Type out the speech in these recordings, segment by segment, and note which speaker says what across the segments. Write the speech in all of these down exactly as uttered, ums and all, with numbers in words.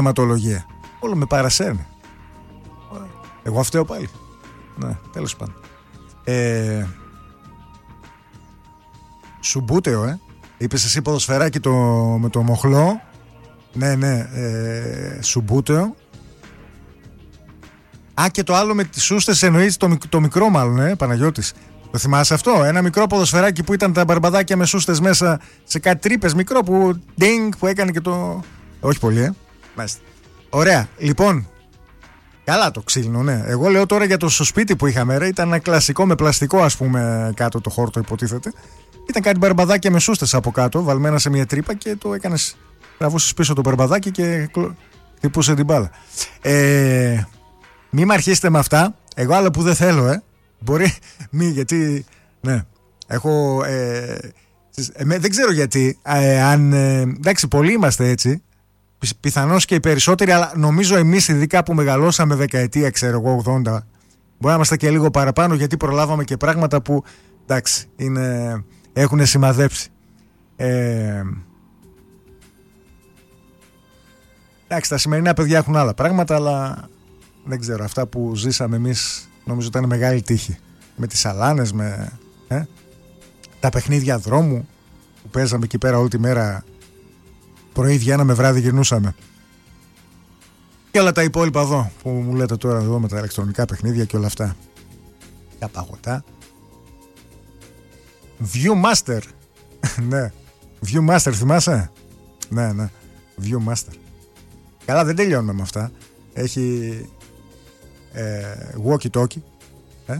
Speaker 1: θεματολογία. Όλο με παρασέρνει. Εγώ φταίω πάλι. Ναι, τέλος πάντων. Ε, Σουμπούτεο, ε. Είπες εσύ ποδοσφαιράκι το, με το μοχλό. Ναι, ναι. Ε, Σουμπούτεο. Α, και το άλλο με τις σούστες εννοείς το, το μικρό μάλλον, ε, Παναγιώτης. Το θυμάσαι αυτό? Ένα μικρό ποδοσφαιράκι που ήταν τα μπαρμπαδάκια με σούστες μέσα σε κάτι τρύπες μικρό που, ding, που έκανε και το... Όχι πολύ, ε. Μάλιστα. Ωραία. Λοιπόν, καλά το ξύλινο, ναι. Εγώ λέω τώρα για το στο σπίτι που είχαμε, ρε. Ήταν ένα κλασικό με πλαστικό, ας πούμε, κάτω το χόρτο υποτίθεται. Ήταν κάτι μπαρμπαδάκια με σούστες από κάτω, βαλμένα σε μια τρύπα και το έκανες, τραβούσες πίσω το μπαρμπαδάκι και χτυπούσε την μπάλα. Ε, μη μ' αρχίσετε με αυτά. Εγώ άλλο που δεν θέλω, ε. Μπορεί, μη, γιατί, ναι. Έχω, ε, ε, δεν ξέρω γιατί, ε, αν, ε, εντάξει, πολλοί είμαστε έτσι. Πιθανώς και οι περισσότεροι, αλλά νομίζω εμείς ειδικά που μεγαλώσαμε δεκαετία, ξέρω εγώ, ογδόντα, μπορεί να είμαστε και λίγο παραπάνω, γιατί προλάβαμε και πράγματα που, εντάξει, είναι, έχουν σημαδέψει. Ε, εντάξει, τα σημερινά παιδιά έχουν άλλα πράγματα, αλλά δεν ξέρω, αυτά που ζήσαμε εμείς νομίζω ήταν μεγάλη τύχη. Με τις σαλάνες, με ε, τα παιχνίδια δρόμου που παίζαμε εκεί πέρα όλη τη μέρα. Πρωί βγαίναμε, βράδυ γυρνούσαμε. Και όλα τα υπόλοιπα εδώ που μου λέτε τώρα εδώ με τα ηλεκτρονικά παιχνίδια και όλα αυτά. Τα παγωτά. Viewmaster. Ναι. Viewmaster, θυμάσαι? Ναι, ναι. Viewmaster. Καλά, δεν τελειώνουμε με αυτά. Έχει ε, walkie-talkie. Ε?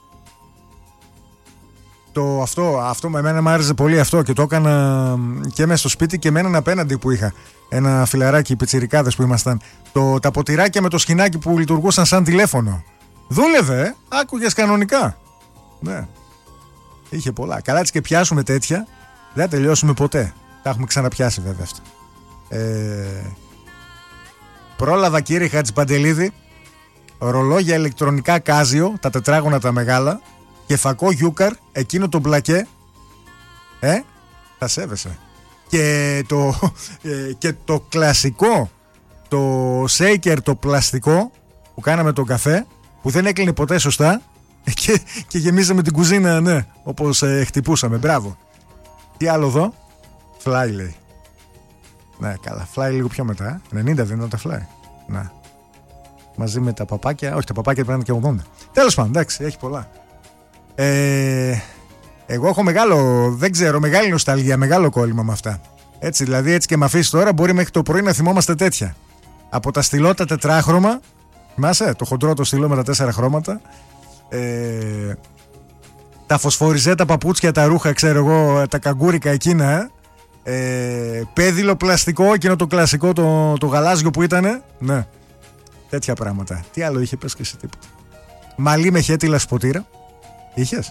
Speaker 1: Το, αυτό, αυτό με εμένα μου άρεσε πολύ αυτό και το έκανα και μέσα στο σπίτι και με έναν απέναντι που είχα. Ένα φιλαράκι, οι πιτσιρικάδες που ήμασταν. Το, τα ποτηράκια με το σκηνάκι που λειτουργούσαν σαν τηλέφωνο. Δούλευε, ε? Άκουγες κανονικά. Ναι. Είχε πολλά. Καλά, έτσι και πιάσουμε τέτοια, δεν θα τελειώσουμε ποτέ. Τα έχουμε ξαναπιάσει βέβαια αυτά. Ε, πρόλαβα, κύριε Χατζηπαντελίδη, ρολόγια ηλεκτρονικά Κάζιο, τα τετράγωνα τα μεγάλα, και φακό Γιούκαρ, εκείνο το μπλακέ. Ε, τα σέβεσαι. Και το, ε, και το κλασικό, το shaker, το πλαστικό που κάναμε τον καφέ, που δεν έκλεινε ποτέ σωστά και, και γεμίζαμε την κουζίνα, ναι, όπως ε, χτυπούσαμε. Μπράβο. Τι άλλο εδώ? Fly, λέει. Ναι, καλά. Fly λίγο πιο μετά. Ε. ενενήντα δεν ήταν τα Fly. Να. Μαζί με τα παπάκια. Όχι, τα παπάκια πρέπει να είναι και ογδόντα. Τέλος πάντων, εντάξει, έχει πολλά. Ε, εγώ έχω μεγάλο, δεν ξέρω, μεγάλη νοσταλγία, μεγάλο κόλλημα με αυτά. Έτσι, δηλαδή, έτσι και με αφήσει τώρα, μπορεί μέχρι το πρωί να θυμόμαστε τέτοια. Από τα στυλό τα τετράχρωμα. Θυμάσαι, το χοντρό το στυλό με τα τέσσερα χρώματα. Ε, τα φωσφοριζέτα παπούτσια, τα ρούχα, ξέρω εγώ, τα καγκούρικα εκείνα. Ε, πέδιλο πλαστικό, εκείνο το κλασικό, το, το γαλάζιο που ήτανε. Ναι, τέτοια πράγματα. Τι άλλο είχε, πες και εσύ τίποτα. Μαλλί με χέτυλα σποτήρα. Είχες?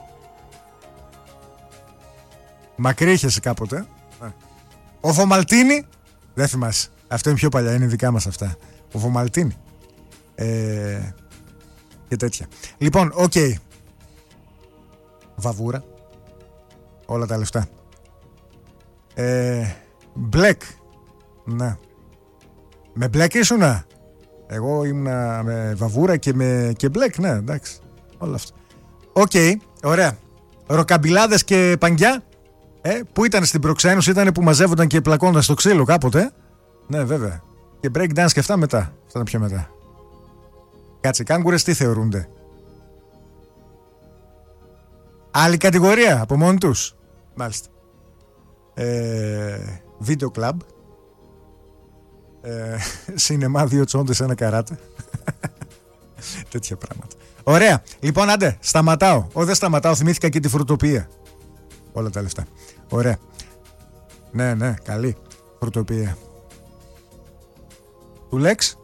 Speaker 1: Μακρύ είχες κάποτε. Ο Βομαλτίνη. Δεν θυμάσαι. Αυτό είναι πιο παλιά, είναι δικά μας αυτά. Ο Βομαλτίνη. Ε, και τέτοια. Λοιπόν, οκ. Okay. Βαβούρα. Όλα τα λεφτά. Ε, μπλεκ. Να. Με μπλεκ ήσουνα? Εγώ ήμουνα με βαβούρα και με και μπλεκ, ναι, εντάξει. Όλα αυτά. Οκ, okay, ωραία. Ροκαμπιλάδες και παγκιά. Ε, πού ήταν στην προξένωση, ήταν που μαζεύονταν και πλακώνονταν στο ξύλο κάποτε. Ναι, βέβαια. Και break dance και αυτά μετά. Αυτά ήταν πιο μετά. Κάτσε, κάγκουρες τι θεωρούνται? Άλλη κατηγορία από μόνοι τους. Μάλιστα. Ε, βίντεο κλαμπ. Ε, σινεμά, δύο τσόντες, ένα καράτε. Τέτοια πράγματα. Ωραία. Λοιπόν, άντε, σταματάω. Όχι, δεν σταματάω. Θυμήθηκα και τη φρουτοπία. Όλα τα λεφτά. Ωραία. Ναι, ναι, καλή φρουτοπία. Του Λέξ.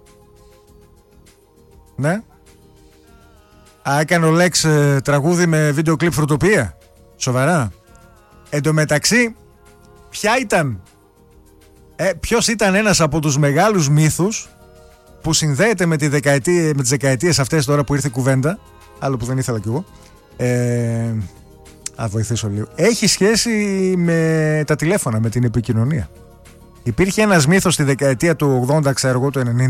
Speaker 1: Ναι. Α, έκανε ο Λέξ ε, τραγούδι με βίντεο κλιπ φρουτοπία. Σοβαρά. Εν τω μεταξύ, ποια ήταν, ε, ποιος ήταν ένας από τους μεγάλους μύθους που συνδέεται με, τη δεκαετία, με τις δεκαετίες αυτές τώρα που ήρθε η κουβέντα, άλλο που δεν ήθελα κι εγώ, ε, α, βοηθήσω λίγο, έχει σχέση με τα τηλέφωνα, με την επικοινωνία. Υπήρχε ένας μύθος στη δεκαετία του ογδόντα, ξέρω εγώ, του ενενήντα.